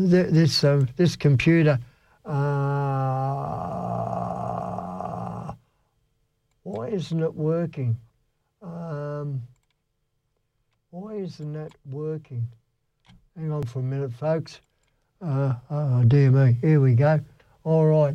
this computer. Why isn't it working? Why isn't it working? Hang on for a minute, folks. Oh, dear me. Here we go. All right.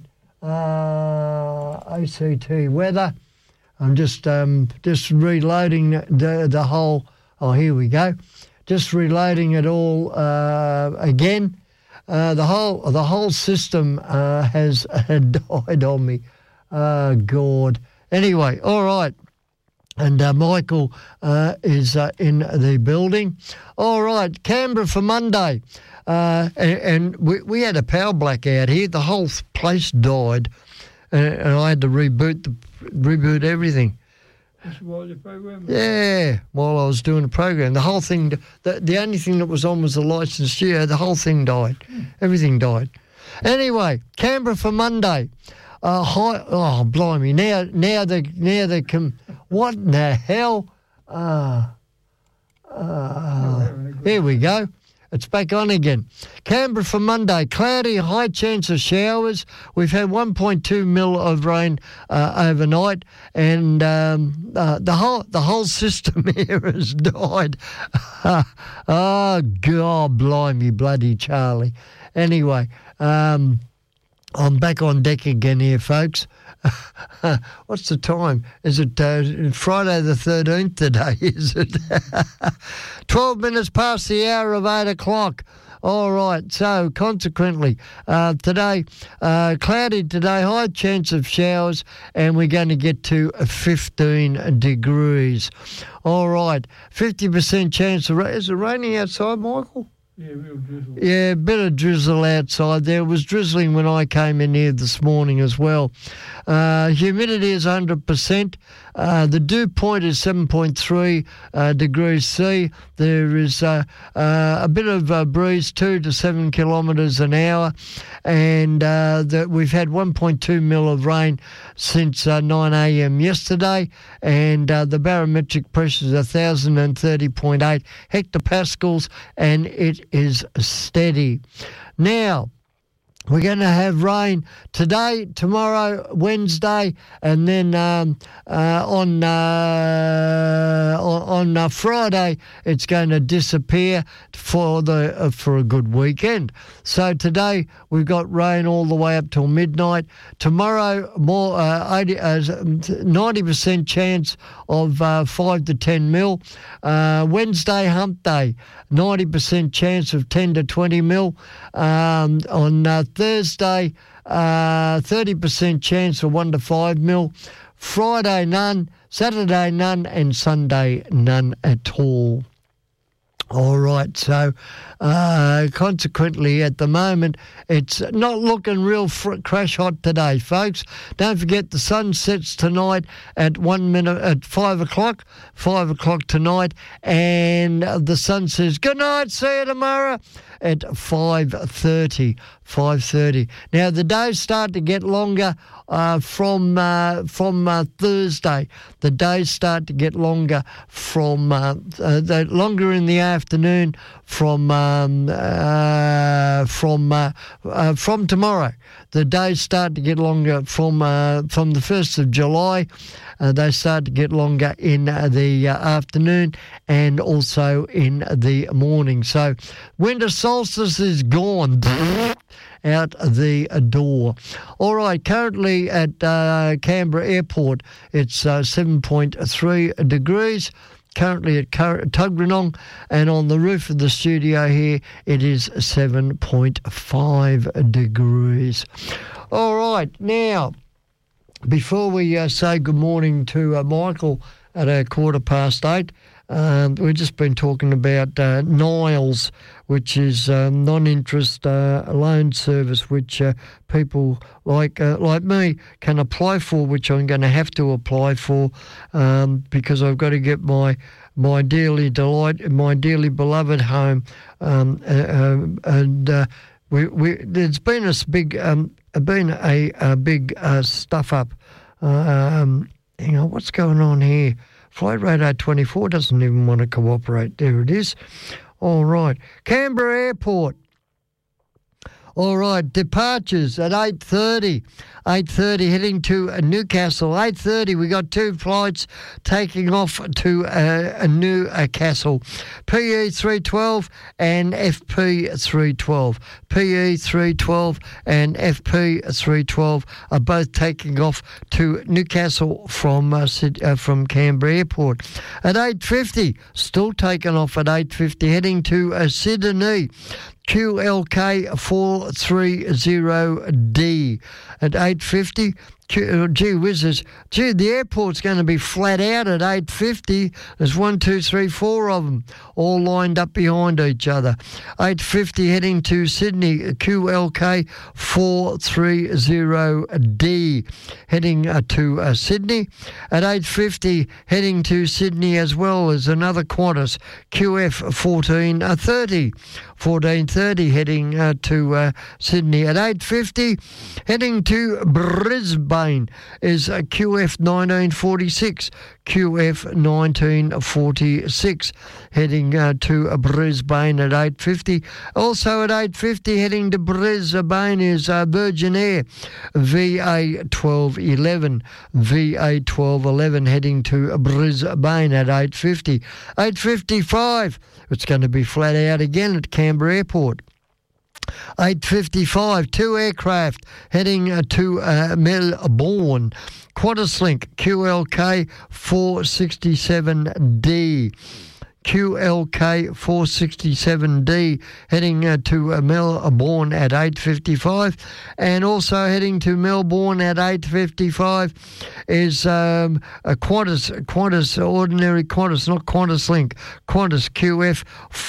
ACT weather. I'm just reloading the whole. Oh, here we go. Just reloading it all again. The whole system has died on me. God. Anyway, all right. And Michael is in the building. All right, Canberra for Monday. And we had a power blackout here. The whole place died. And I had to reboot everything. While the program? Yeah, while I was doing the program. The whole thing, the only thing that was on was the license. Yeah, the whole thing died. Everything died. Anyway, Canberra for Monday. Oh, blimey. Now they what in the hell? Here we go. It's back on again. Canberra for Monday. Cloudy, high chance of showers. We've had 1.2 mil of rain overnight, and the whole system here has died. Oh, God, blimey, bloody Charlie. Anyway, I'm back on deck again here, folks. What's the time? Is it Friday the 13th today, is it? 12 minutes past the hour of 8 o'clock. All right, so consequently, today, cloudy today, high chance of showers, and we're going to get to 15 degrees. All right, 50% chance of rain. Is it raining outside, Michael? Yeah, real drizzle. Yeah, a bit of drizzle outside there. It was drizzling when I came in here this morning as well. Humidity is 100%. The dew point is 7.3 degrees C. There is a bit of a breeze, 2 to 7 kilometres an hour. And we've had 1.2 mil of rain since 9 a.m. yesterday. And the barometric pressure is 1,030.8 hectopascals, and it is steady. Now, we're going to have rain today, tomorrow, Wednesday, and then on Friday it's going to disappear for a good weekend. So today we've got rain all the way up till midnight. Tomorrow, 90% chance of 5 to 10 mil. Wednesday, hump day, 90% chance of 10 to 20 mil. On Thursday, 30% chance of 1 to 5 mil. Friday, none. Saturday, none. And Sunday, none at all. All right, so consequently at the moment it's not looking real crash hot today, folks. Don't forget the sun sets tonight at 5 o'clock tonight, and the sun says good night, see you tomorrow at 5:30. Now the days start to get longer from Thursday. The days start to get longer from longer in the afternoon from tomorrow. The days start to get longer from the 1st of July. They start to get longer in the afternoon and also in the morning. So winter solstice is gone out the door. All right, currently at Canberra Airport, it's 7.3 degrees. Currently at Tuggeranong, and on the roof of the studio here, it is 7.5 degrees. All right, now, before we say good morning to Michael at 8:15, we've just been talking about Niles, which is non-interest loan service, which people like me can apply for, which I'm going to have to apply for because I've got to get my dearly beloved home, and there's been a big stuff up. Hang on, what's going on here? Flight radar 24 doesn't even want to cooperate. There it is. All right. Canberra Airport. All right, departures at 8:30. 8:30 heading to Newcastle. 8:30 we got 2 flights taking off to Newcastle. PE 312 and FP 312. PE 312 and FP 312 are both taking off to Newcastle from Canberra Airport. At 8:50, still taking off at 8:50, heading to Sydney. QLK 430D at 8:50. Gee whizzes. The airport's going to be flat out at 8:50. There's 1, 2, 3, 4 of them all lined up behind each other. 8:50 heading to Sydney, QLK 430D heading to Sydney. At 8:50 heading to Sydney as well as another Qantas, QF 1430. 1430 heading to Sydney. At 8:50 heading to Brisbane is QF 1946. QF 1946 heading to Brisbane at 8:50. Also at 8:50 heading to Brisbane is Virgin Air VA 1211. VA 1211 heading to Brisbane at 8:50. 8:55 it's going to be flat out again at Canberra Airport. 8:55, 2 aircraft heading to Melbourne. QantasLink QLK 467D. QLK 467D heading to Melbourne at 8:55, and also heading to Melbourne at 8:55 is a Qantas ordinary Qantas, not QantasLink, Qantas QF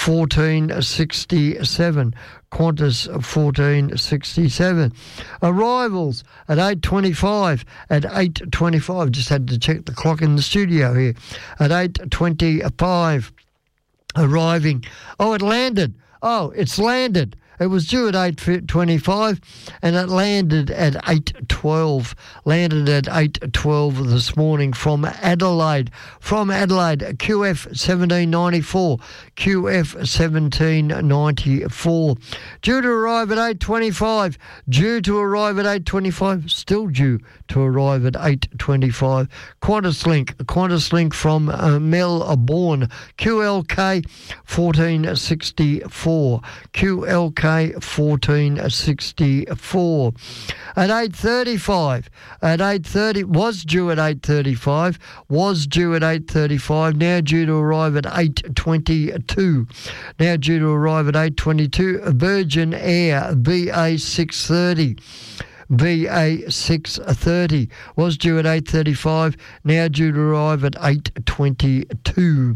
1467. Qantas 1467. Arrivals at 8:25. At 8:25, just had to check the clock in the studio here. At 8:25, arriving. Oh, it landed. Oh, it's landed. It was due at 8:25 and it landed at 8:12. Landed at 8:12 this morning from Adelaide. From Adelaide, QF 1794. QF 1794. Due to arrive at 8:25. Due to arrive at 8:25. Still due to arrive at 8:25. QantasLink from Melbourne. QLK 1464. QLK 1464. At 8:35. At 8:30 was due at 8:35. Was due at 8:35. Now due to arrive at 8:22. Now due to arrive at 8:22. Virgin Air BA 630. VA 630 was due at 8:35, now due to arrive at 8:22.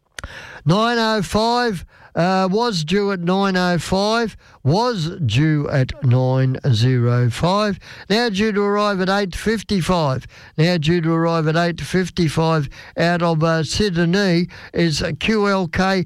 9:05 was due at 9:05, was due at 9:05, now due to arrive at 8:55, now due to arrive at 8:55 out of Sydney is QLK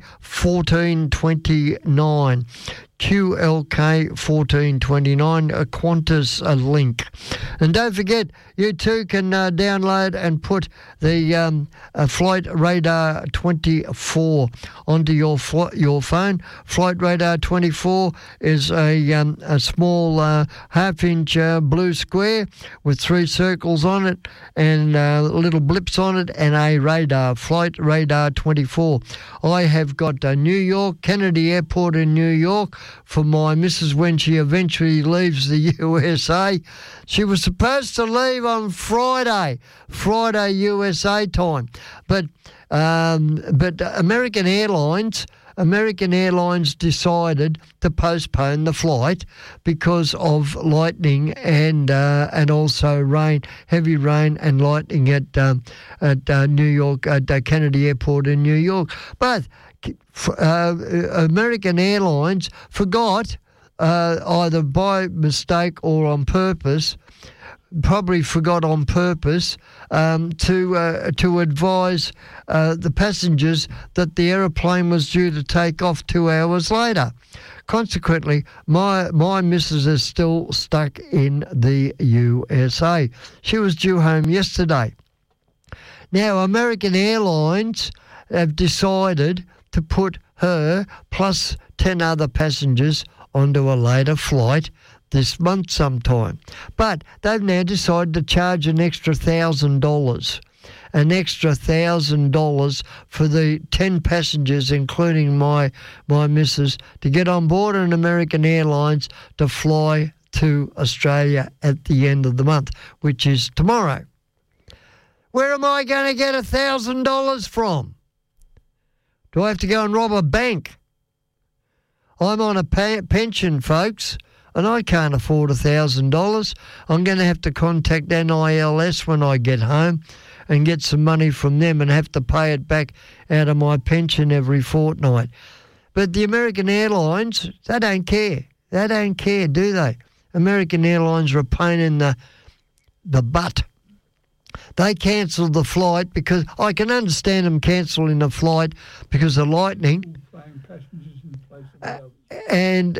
1429. QLK 1429, a Qantas Link. And don't forget, you too can download and put the Flight Radar 24 onto your phone. Flight Radar 24 is a small half-inch blue square with 3 circles on it and little blips on it and a radar. Flight Radar 24. I have got New York, Kennedy Airport in New York, for my missus when she eventually leaves the USA. She was supposed to leave on Friday USA time, but American Airlines decided to postpone the flight because of lightning and also rain, heavy rain and lightning at New York, at Kennedy Airport in New York. But American Airlines forgot, either by mistake or on purpose, probably forgot on purpose, to advise the passengers that the aeroplane was due to take off 2 hours later. Consequently, my missus is still stuck in the USA. She was due home yesterday. Now, American Airlines have decided to put her plus 10 other passengers onto a later flight this month sometime. But they've now decided to charge an extra $1,000. An extra $1,000 for the 10 passengers, including my missus, to get on board an American Airlines to fly to Australia at the end of the month, which is tomorrow. Where am I going to get $1,000 from? Do I have to go and rob a bank? I'm on a pension, folks, and I can't afford $1,000. I'm going to have to contact NILS when I get home and get some money from them and have to pay it back out of my pension every fortnight. But the American Airlines, they don't care. They don't care, do they? American Airlines are a pain in the butt. They cancelled the flight because I can understand them cancelling the flight because of lightning. And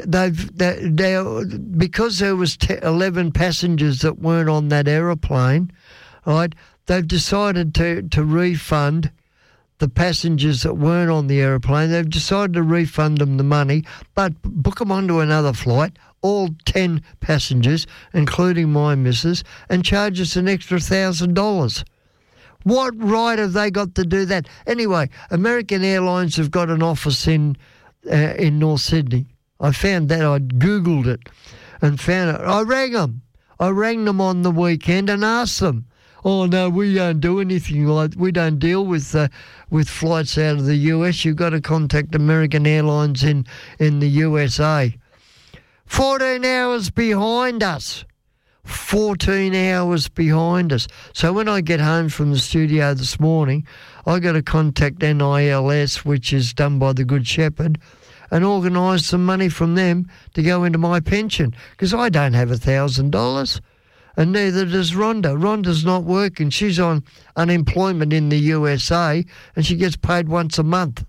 because there was 11 passengers that weren't on that aeroplane, right? They've decided to refund the passengers that weren't on the aeroplane. They've decided to refund them the money, but book them onto another flight, all 10 passengers, including my missus, and charge us an extra $1,000. What right have they got to do that? Anyway, American Airlines have got an office in North Sydney. I found that. I Googled it and found it. I rang them. I rang them on the weekend and asked them, oh, no, we don't do anything like, we don't deal with flights out of the US. You've got to contact American Airlines in the USA. 14 hours behind us. 14 hours behind us. So when I get home from the studio this morning, I got to contact NILS, which is done by the Good Shepherd, and organise some money from them to go into my pension, because I don't have $1,000. And neither does Rhonda. Rhonda's not working. She's on unemployment in the USA, and she gets paid once a month.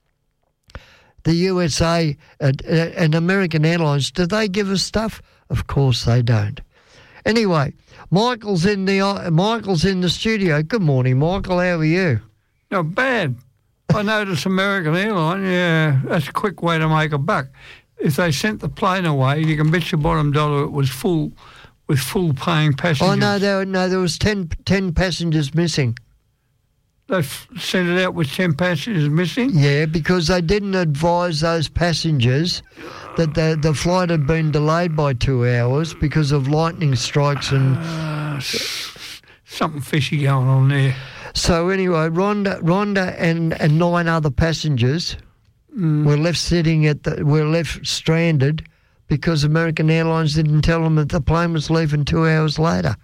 The USA and American Airlines, do they give us stuff? Of course they don't. Anyway, Michael's in the studio. Good morning, Michael. How are you? Not bad. I noticed American Airlines, yeah, that's a quick way to make a buck. If they sent the plane away, you can bet your bottom dollar it was full with full paying passengers. Oh, no, there was 10 passengers missing. They sent it out with 10 passengers missing? Yeah, because they didn't advise those passengers that the flight had been delayed by 2 hours because of lightning strikes and... something fishy going on there. So anyway, Rhonda and 9 other passengers were left stranded because American Airlines didn't tell them that the plane was leaving 2 hours later.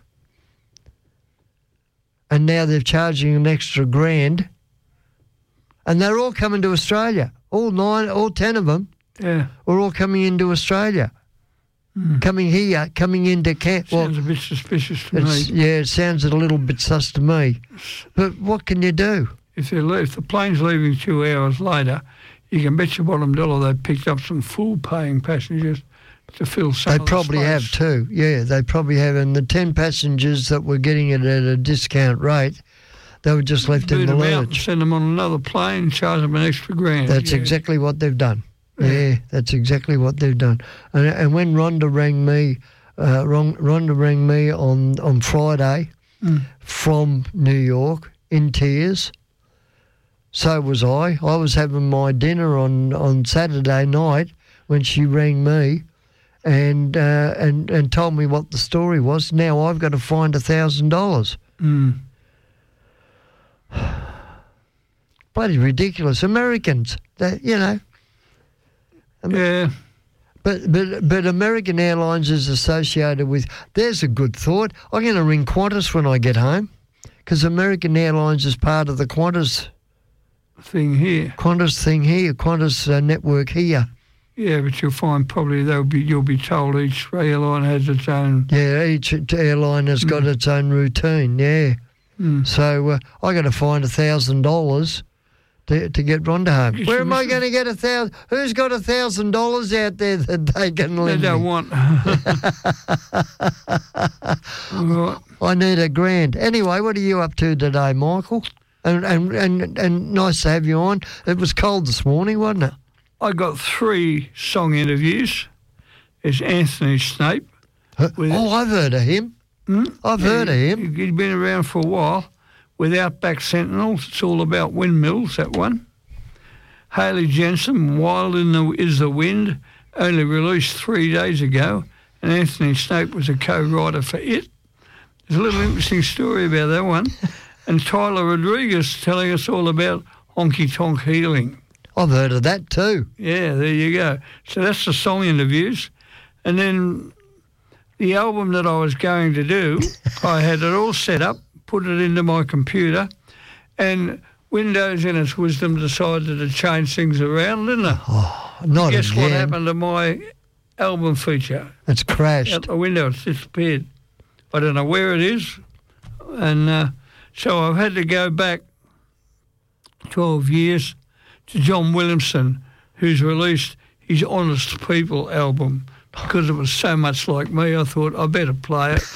And now they're charging an extra $1,000. And they're all coming to Australia. All 10 of them are all coming into Australia. Coming into camp. Sounds a bit suspicious to me. Yeah, it sounds a little bit sus to me. But what can you do? If the plane's leaving 2 hours later, you can bet your bottom dollar they picked up some full-paying passengers to fill some of the They probably have too. Yeah, they probably have. And the 10 passengers that were getting it at a discount rate, they were just left in the Boot them out and lurch. send them on another plane, charge them an extra $1,000. That's exactly what they've done. Yeah, that's exactly what they've done. And when Rhonda rang me, on Friday from New York in tears, so was I. I was having my dinner on Saturday night when she rang me and told me what the story was. Now I've got to find $1,000. Bloody ridiculous. Americans, Yeah. But American Airlines is associated with... There's a good thought. I'm going to ring Qantas when I get home because American Airlines is part of the Qantas thing here. Qantas network here. Yeah, but you'll find probably you'll be told each airline has its own... Yeah, each airline has got its own routine, yeah. So I got to find $1,000 to get Rhonda home. Where am I going to get $1,000? Who's got $1,000 out there that they can lend They don't me? want. Right. I need $1,000. Anyway, what are you up to today, Michael? And nice to have you on. It was cold this morning, wasn't it? I got 3 song interviews. is Anthony Snape. I've heard of him. I've heard of him. He's been around for a while. With Outback Sentinels, it's all about windmills, that one. Haley Jensen, Wild is the Wind, only released 3 days ago, and Anthony Snape was a co-writer for it. There's a little interesting story about that one. And Tyler Rodriguez telling us all about Honky Tonk Healing. I've heard of that too. Yeah, there you go. So that's the song interviews. And then the album that I was going to do, I had it all set up, put it into my computer, and Windows in its wisdom decided to change things around, didn't it? Oh, not Guess again. what happened to my album feature? It's crashed. Out the window, it's disappeared. I don't know where it is. And so I've had to go back 12 years to John Williamson, who's released his Honest People album. Because it was so much like me, I thought I better play it.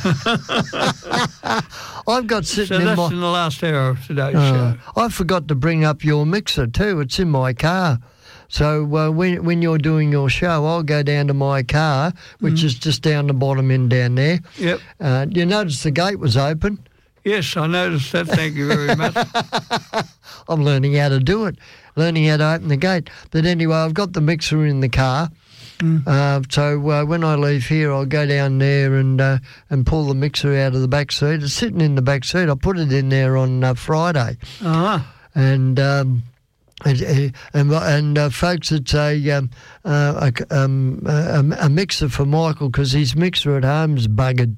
I've got sitting So in that's my... in the last hour of today's show. I forgot to bring up your mixer too. It's in my car. So when you're doing your show, I'll go down to my car, which is just down the bottom end down there. Yep. You notice the gate was open? Yes, I noticed that. Thank you very much. I'm learning how to do it, learning how to open the gate. But anyway, I've got the mixer in the car. So when I leave here, I'll go down there and pull the mixer out of the back seat. It's sitting in the back seat. I put it in there on Friday. Uh-huh. And folks, it's a mixer for Michael because his mixer at home's buggered.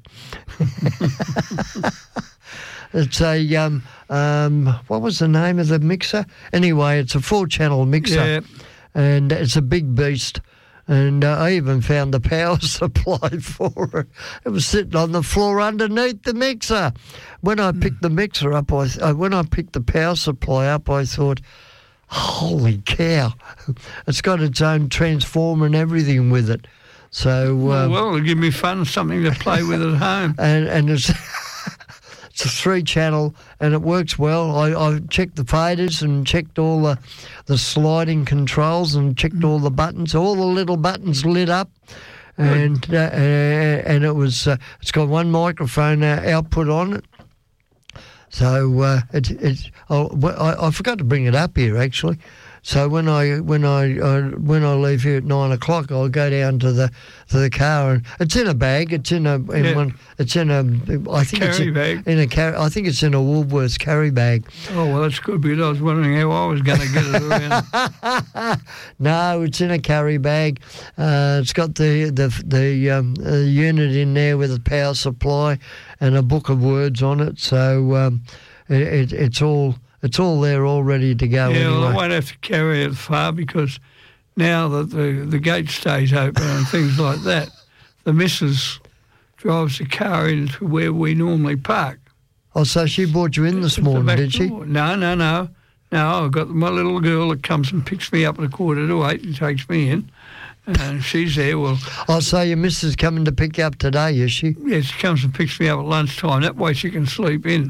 It's what was the name of the mixer? Anyway, it's a 4-channel mixer, Yeah. and it's a big beast. And I even found the power supply for it. It was sitting on the floor underneath the mixer. When I picked the mixer up, when I picked the power supply up, I thought, holy cow, it's got its own transformer and everything with it. So Well, it'll give me fun, something to play with at home. and it's it's a 3-channel and it works well. I checked the faders and checked all the sliding controls and checked all the buttons. All the little buttons lit up, and it was it's got one microphone output on it. So I forgot to bring it up here actually. So when I leave here at 9 o'clock, I'll go down to the car, and it's in a bag. It's in a I think Carry bag. I think it's in a Woolworths carry bag. Oh, well, that's good because I was wondering how I was going to get it around. No, it's in a carry bag. It's got the unit in there with a power supply and a book of words on it. So it's all there, all ready to go. Yeah, anyway. well, I won't have to carry it far because now that the gate stays open and things like that, the missus drives the car into where we normally park. Oh, so she brought you in this It's the morning, back did she? door. No. No, I've got my little girl that comes and picks me up at 7:45 and takes me in. And she's there. Well, Oh, so your missus coming to pick you up today, is she? yeah, she comes and picks me up at lunchtime. That way she can sleep in.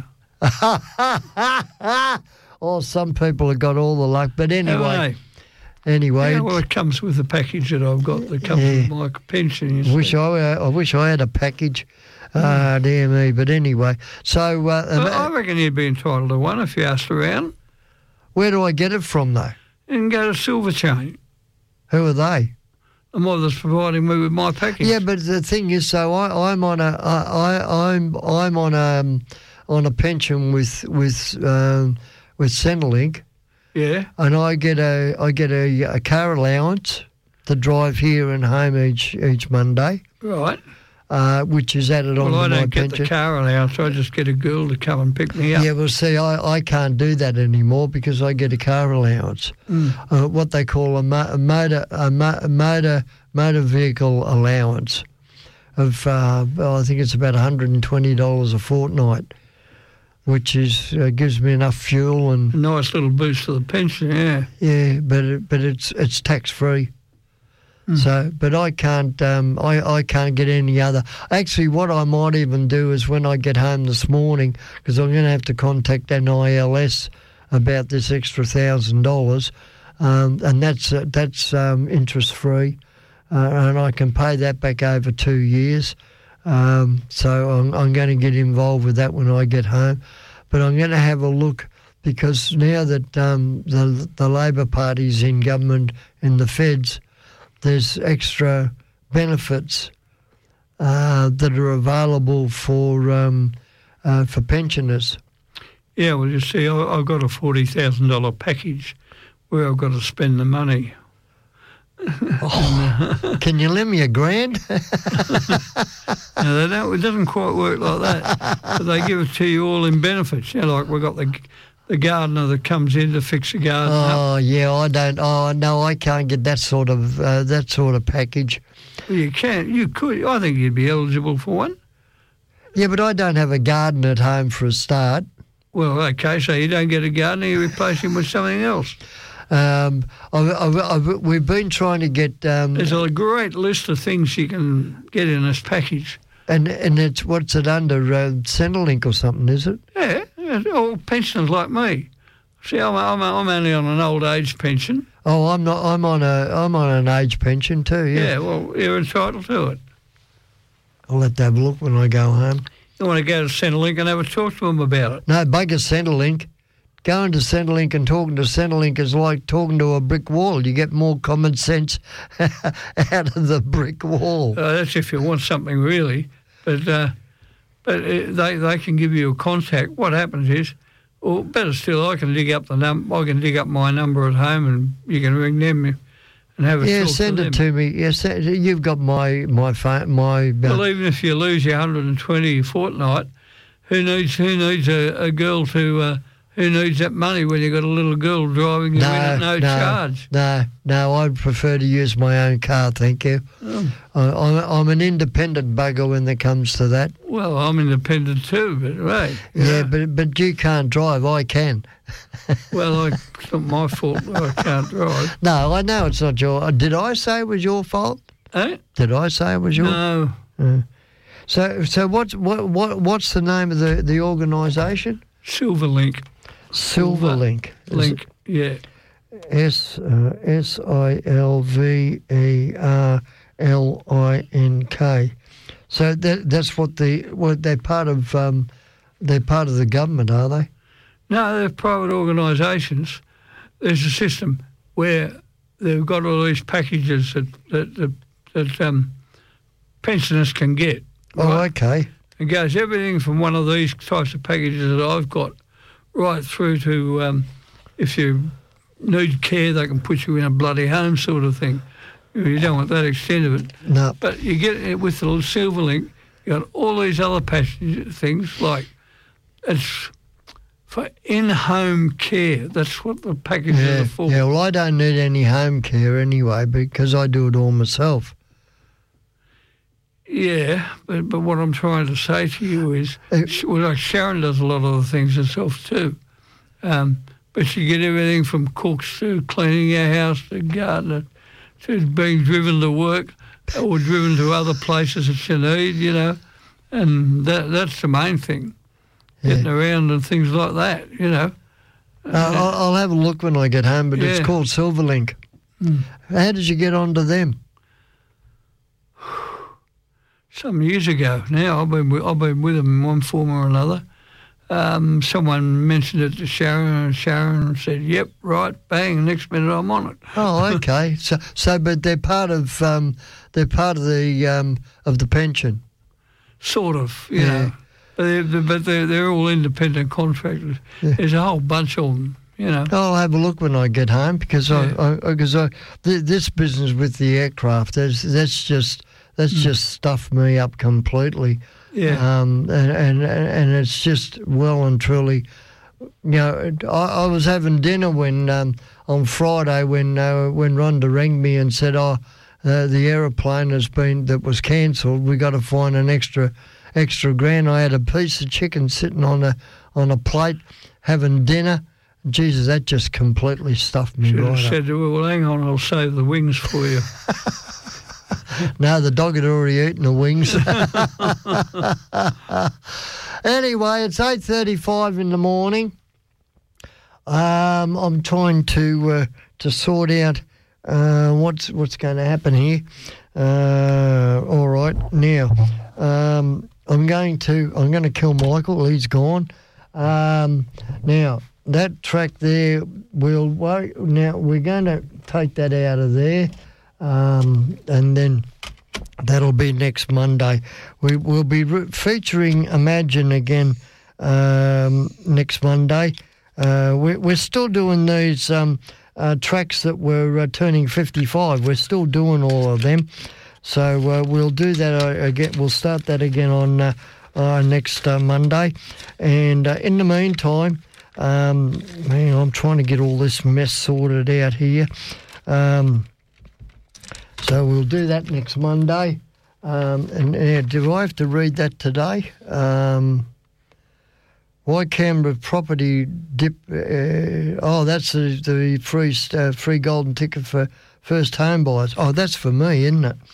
Oh, some people have got all the luck. But anyway, Yeah, well, it comes with the package that I've got that comes with my pension. You see. I wish I had a package. Dear me. But anyway, so Well, I reckon you'd be entitled to one if you asked around. where do I get it from, though? And go to Silver Chain. Who are they? The mother that's providing me with my package. Yeah, but the thing is, so I'm on a pension with Centrelink, Yeah. and I get a car allowance to drive here and home each Monday, Right. which is added on Well, I to my don't get pension. the car allowance. I just get a girl to come and pick me up. Yeah, well, see, I can't do that anymore because I get a car allowance, what they call a motor vehicle allowance of, I think it's about $120 a fortnight, which gives me enough fuel and A nice little boost to the pension, yeah. yeah, but it's tax free. So, but I can't get any other. Actually, what I might even do is when I get home this morning, because I'm going to have to contact NILS about this extra $1,000, and that's interest free, and I can pay that back over 2 years. So I'm going to get involved with that when I get home. But I'm going to have a look, because now that the Labor Party's in government in the feds, there's extra benefits that are available for pensioners. Yeah, well, you see, I've got a $40,000 package where I've got to spend the money. Can you lend me $1,000? No, they don't. It doesn't quite work like that. But they give it to you all in benefits. You know, like we've got the gardener that comes in to fix the garden up. Oh yeah, I don't. Oh no, I can't get that sort of package. Well, you can. You could. I think you'd be eligible for one. Yeah, but I don't have a garden at home for a start. Well, okay, so you don't get a gardener, you replace him with something else. We've been trying to get. There's a great list of things you can get in this package. And it's what's it under Centrelink or something, is it? Yeah, all pensioners like me. See, I'm only on an old age pension. Oh, I'm not. I'm on an age pension too. Yeah. Yeah, well, you're entitled to it. I'll have to have a look when I go home. You want to go to Centrelink and have a talk to them about it? No, bugger Centrelink. Going to Centrelink and talking to Centrelink is like talking to a brick wall. You get more common sense out of the brick wall. That's if you want something really. But they can give you a contact. What happens is, or better still, I can dig up the I can dig up my number at home, and you can ring them and have a talk to them. Yeah, send it to me. Yes, you've got my phone. Well, even if you lose your 120 a fortnight, who needs a girl to? Who needs that money when you've got a little girl driving you in at no charge? No, I'd prefer to use my own car, thank you. Oh. I'm an independent bugger when it comes to that. Well, I'm independent too, but right. Yeah, but you can't drive, I can. Well, it's not my fault I can't drive. No, I know it's not your... Did I say it was your fault? Eh? Did I say it was your... No. So what's the name of the organisation? Silverlink. Silverlink. Link, yeah. SILVERLINK. So that's what they're part of. They're part of the government, are they? No, they're private organisations. There's a system where they've got all these packages that pensioners can get. Right? Oh, okay. It goes everything from one of these types of packages that I've got right through to if you need care, they can put you in a bloody home sort of thing. You don't want that extent of it. No. But you get it with the Silverlink, you got all these other things like it's for in-home care. That's what the packages are for. Yeah, well, I don't need any home care anyway because I do it all myself. Yeah, but what I'm trying to say to you is, like Sharon does a lot of the things herself too, but she get everything from cooks to cleaning your house to gardener to being driven to work or driven to other places that you need, you know, and that's the main thing, getting around and things like that, you know. I'll have a look when I get home, but it's called Silverlink. How did you get onto them? Some years ago now, I've been with them in one form or another. Someone mentioned it to Sharon, and Sharon said, "Yep, right, bang." Next minute, I'm on it. Oh, okay. So, but they're part of the pension. Sort of, you know. But they're all independent contractors. Yeah. There's a whole bunch of them. You know. I'll have a look when I get home because this business with the aircraft that's just stuffed me up completely. Yeah. And it's just well and truly, you know, I was having dinner when on Friday when Rhonda rang me and said, the aeroplane that was cancelled. We got to find an extra grand. I had a piece of chicken sitting on a plate having dinner. Jesus, that just completely stuffed me right up. Should have said, well, hang on, I'll save the wings for you. No, the dog had already eaten the wings. Anyway, it's 8:35 in the morning. I'm trying to sort out what's going to happen here? All right, now I'm going to kill Michael. He's gone. Now that track there, we'll wait. Now we're going to take that out of there, and then that'll be next Monday. We'll be featuring Imagine again next Monday. We're still doing these tracks that were turning 55. We're still doing all of them. So we'll do that again. We'll start that again on next Monday. And in the meantime, man, I'm trying to get all this mess sorted out here. So we'll do that next Monday. And do I have to read that today? Why Canberra property dip? That's the free golden ticket for first home buyers. Oh, that's for me, isn't it?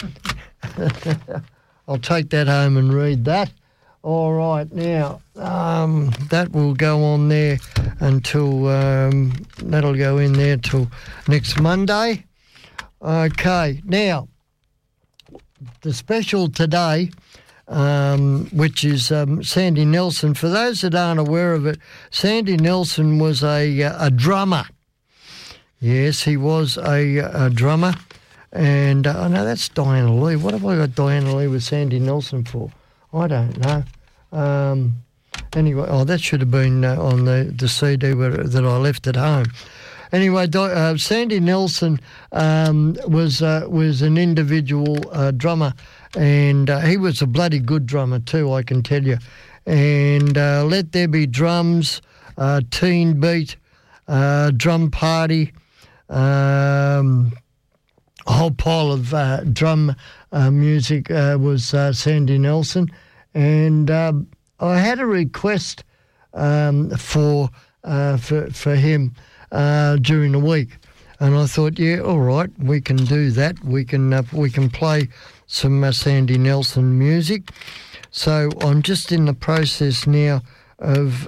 I'll take that home and read that. All right, now that will go on there until that'll go in there till next Monday. Okay, now the special today, which is Sandy Nelson. For those that aren't aware of it, Sandy Nelson was a drummer. Yes, he was a drummer. And I know that's Diana Lee. What have I got Diana Lee with Sandy Nelson for? I don't know. Anyway, that should have been on the CD that I left at home. Anyway, Sandy Nelson was an individual drummer, and he was a bloody good drummer too, I can tell you. And Let There Be Drums, Teen Beat, Drum Party, a whole pile of drum music was Sandy Nelson. And I had a request for him during the week, and I thought, yeah, all right, we can do that. We can play some Sandy Nelson music. So I'm just in the process now of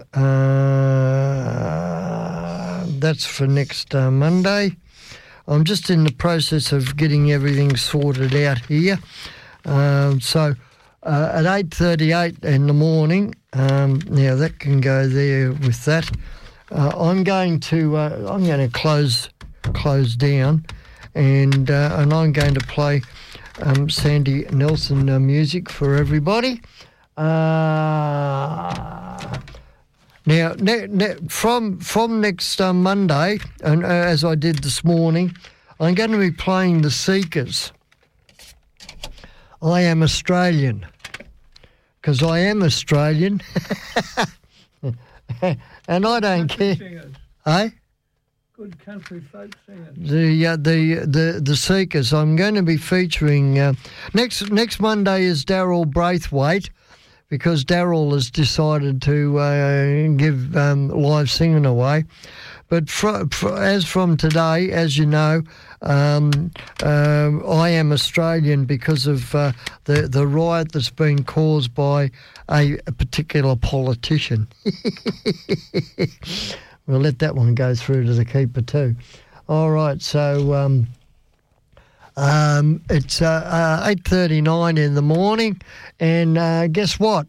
that's for next Monday. I'm just in the process of getting everything sorted out here. So at 8:38 in the morning, now that can go there with that. I'm going to close down, and I'm going to play Sandy Nelson music for everybody. Now, from next Monday, and as I did this morning, I'm going to be playing the Seekers. I am Australian, because I am Australian, and I don't care. Singers. Eh? Good country folk singers. The Seekers. I'm going to be featuring next Monday is Daryl Braithwaite, because Daryl has decided to give live singing away. But as from today, as you know, I am Australian because of the riot that's been caused by a particular politician. We'll let that one go through to the keeper too. All right, so it's 8:39 in the morning, and guess what?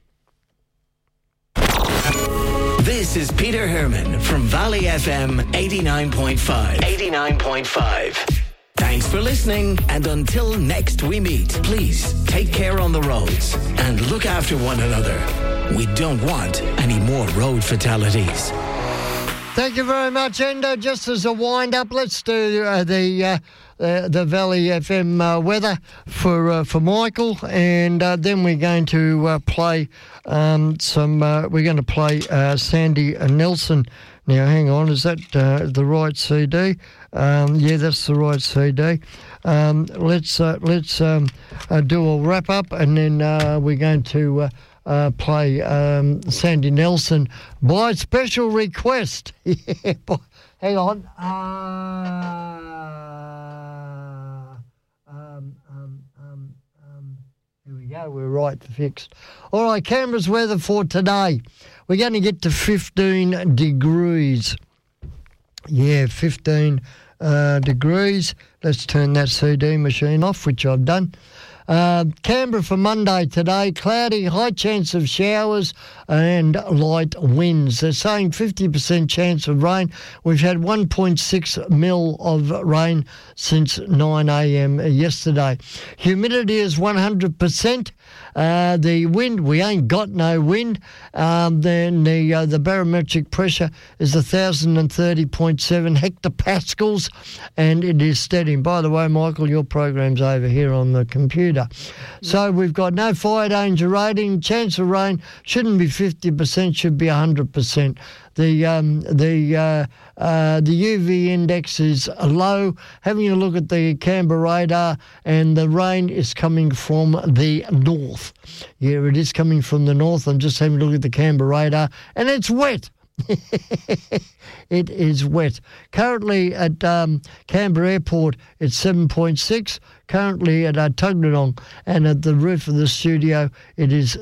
This is Peter Herman from Valley FM 89.5. 89.5. Thanks for listening, and until next we meet, please take care on the roads and look after one another. We don't want any more road fatalities. Thank you very much, Endo. Just as a wind-up, let's do the Valley FM weather for Michael, and then we're going to play we're going to play Sandy Nelson. Now, hang on, is that the right CD? Yeah, that's the right CD. Let's do a wrap-up, and then we're going to play Sandy Nelson by special request. Yeah, hang on. Here we go. We're right fixed. All right, Canberra's weather for today. We're going to get to 15 degrees. Yeah, 15 degrees. Let's turn that CD machine off, which I've done. Canberra for Monday today, cloudy, high chance of showers and light winds. They're saying 50% chance of rain. We've had 1.6 mil of rain since 9 a.m. yesterday. Humidity is 100%. The wind, we ain't got no wind. Then the barometric pressure is 1,030.7 hectopascals, and it is steady. By the way, Michael, your program's over here on the computer. So we've got no fire danger rating. Chance of rain shouldn't be 50%, should be 100%. The UV index is low. Having a look at the Canberra radar, and the rain is coming from the north. Yeah, it is coming from the north. I'm just having a look at the Canberra radar, and it's wet. It is wet. Currently at Canberra Airport, it's 7.6. Currently at Tuggeranong and at the roof of the studio, it is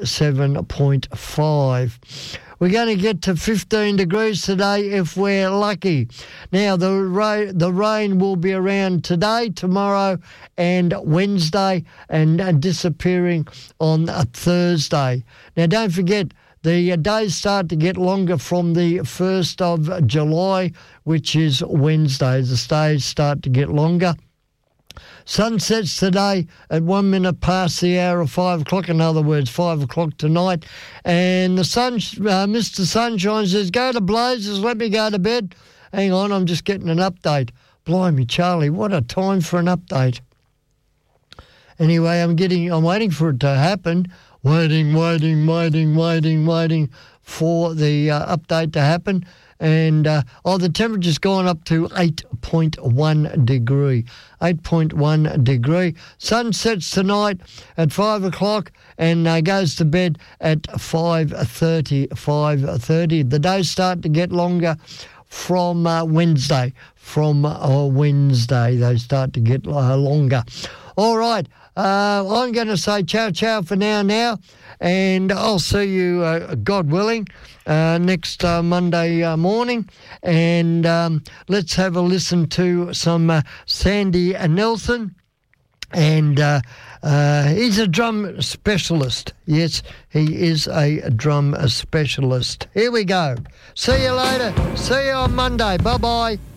7.5. We're going to get to 15 degrees today if we're lucky. Now, the rain will be around today, tomorrow and Wednesday, and disappearing on Thursday. Now, don't forget, the days start to get longer from the 1st of July, which is Wednesday. The days start to get longer. Sun sets today at 1 minute past the hour of 5 o'clock, in other words, 5 o'clock tonight. And the sun, Mr. Sunshine says, go to blazes, let me go to bed. Hang on, I'm just getting an update. Blimey, Charlie, what a time for an update. Anyway, I'm waiting for it to happen. Waiting for the update to happen. And the temperature's gone up to 8.1 degree. 8.1 degree. Sun sets tonight at 5 o'clock and goes to bed at 5:30. The days start to get longer from Wednesday. They start to get longer. All right. I'm going to say ciao for now, and I'll see you, God willing, next Monday morning. And let's have a listen to some Sandy Nelson. And he's a drum specialist. Yes, he is a drum specialist. Here we go. See you later. See you on Monday. Bye-bye.